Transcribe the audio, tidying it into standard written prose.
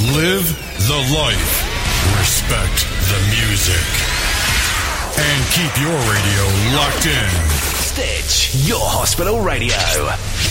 Live the life. Respect the music. And keep your radio locked in. Stitch, your hospital radio.